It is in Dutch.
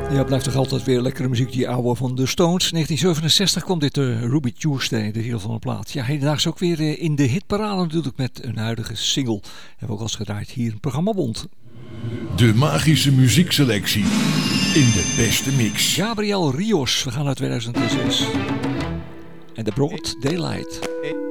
Ja, blijft toch altijd weer lekkere muziek, die oude van de Stones. 1967 kwam dit Ruby Tuesday, de titel van de plaat. Ja, hedendaags ook weer in de hitparade natuurlijk met een huidige single. Hebben we ook al eens gedraaid hier in het programma Bond. De magische muziekselectie in de beste mix. Gabriel Rios, we gaan naar 2006. En The Broad Daylight.